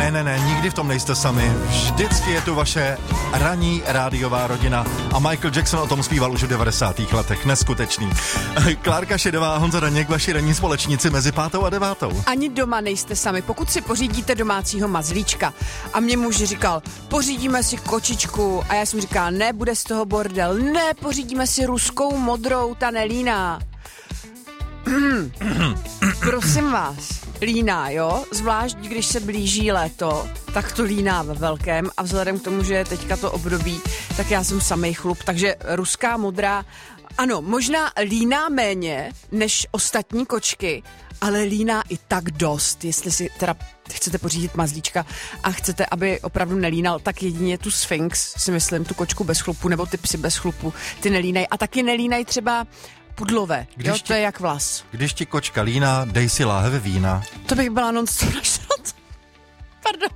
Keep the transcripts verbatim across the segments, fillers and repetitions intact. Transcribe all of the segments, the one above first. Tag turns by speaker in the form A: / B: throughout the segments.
A: Ne, ne, ne, nikdy v tom nejste sami. Vždycky je tu vaše ranní rádiová rodina a Michael Jackson o tom zpíval už v devadesátých letech. Neskutečný. Klárka Šedová a Honza Daněk, vaši ranní společníci mezi pátou a devátou.
B: Ani doma nejste sami, pokud si pořídíte domácího mazlíčka. A mě muž říkal, pořídíme si kočičku. A já jsem říkal, ne, bude z toho bordel. Ne, pořídíme si ruskou modrou, ta nelíná. Prosím vás, líná, jo? Zvlášť, když se blíží léto, tak to líná ve velkém a vzhledem k tomu, že je teďka to období, tak já jsem samej chlup, takže ruská modrá, ano, možná líná méně než ostatní kočky, ale líná i tak dost, jestli si teda chcete pořídit mazlíčka a chcete, aby opravdu nelínal, tak jedině tu Sphinx, si myslím, tu kočku bez chlupu, nebo ty psy bez chlupu, ty nelínají a taky nelínají třeba pudlové, když jo, to ti, je jak vlas.
A: Když ti kočka líná, dej si láhev vína.
B: To bych byla non-stop našrot. Pardon.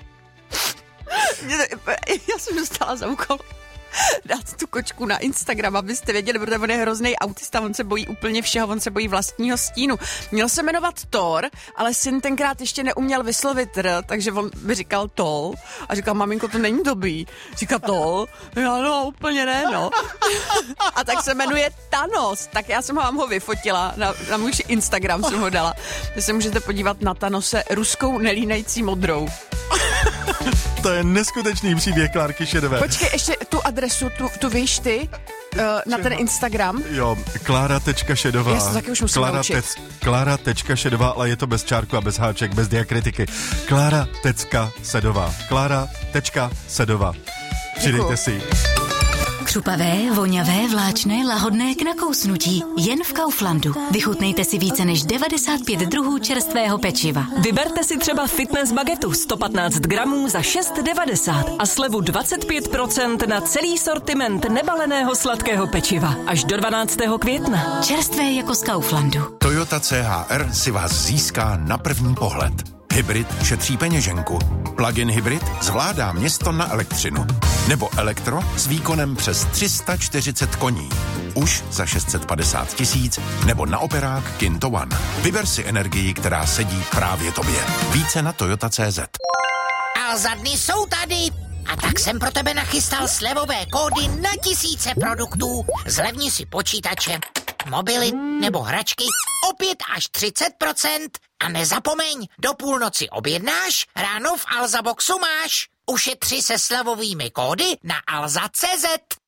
B: Já jsem dostala za úkol dát tu kočku na Instagram, abyste věděli, protože on je hrozný autista, on se bojí úplně všeho, on se bojí vlastního stínu. Měl se jmenovat Thor, ale syn tenkrát ještě neuměl vyslovit R, takže on by říkal Tol a říkal, maminko, to není dobrý. Říká Tol, já no, úplně ne, no. A tak se jmenuje Thanos, tak já jsem ho vám ho vyfotila, na, na můj Instagram jsem ho dala. Vy se můžete podívat na Thanose ruskou nelínající modrou.
A: To je neskutečný příběh Klárky Šedové.
B: Počkej, ještě tu adresu, tu, tu víš ty, uh, na ten Instagram.
A: Jo, klára tečka šedová.
B: Já se taky už musím
A: Klára
B: naučit.
A: Tec, Klára tečka šedová, ale je to bez čárku a bez háček, bez diakritiky. Klára tečka sedová. Klára tečka sedová. Přidejte si.
C: Křupavé, voňavé, vláčné, lahodné k nakousnutí. Jen v Kauflandu. Vychutnejte si více než devadesát pět druhů čerstvého pečiva.
D: Vyberte si třeba fitness bagetu sto patnáct gramů za šest devadesát a slevu dvacet pět procent na celý sortiment nebaleného sladkého pečiva. Až do dvanáctého května.
C: Čerstvé jako z Kauflandu.
E: Toyota C H R si vás získá na první pohled. Hybrid šetří peněženku. Plug-in hybrid zvládá město na elektřinu. Nebo elektro s výkonem přes tři sta čtyřicet koní. Už za šest set padesát tisíc, nebo na operák Kinto One. Vyber si energii, která sedí právě tobě. Více na Toyota tečka cé zet.
F: A za dny jsou tady. A tak jsem pro tebe nachystal slevové kódy na tisíce produktů. Zlevni si počítače, mobily nebo hračky o pět až třicet procent. A nezapomeň, do půlnoci objednáš, ráno v Alza Boxu máš. Ušetři se slevovými kódy na alza tečka cé zet.